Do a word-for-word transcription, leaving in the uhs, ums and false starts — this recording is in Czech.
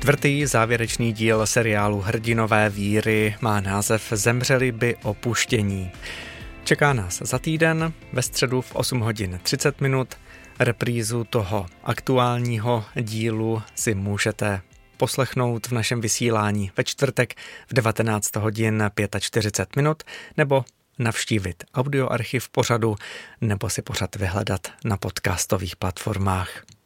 Čtvrtý závěrečný díl seriálu Hrdinové víry má název Zemřeli by opuštění. Čeká nás za týden, ve středu v osm hodin třicet minut. Reprízu toho aktuálního dílu si můžete poslechnout v našem vysílání ve čtvrtek v devatenáct hodin čtyřicet pět minut nebo navštívit audioarchiv pořadu nebo si pořad vyhledat na podcastových platformách.